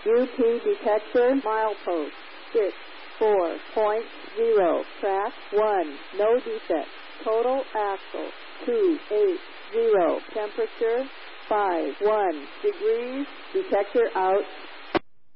UP detector milepost 64.0. Track 1. No defect. Total axle 280. Temperature 51 degrees. Detector out.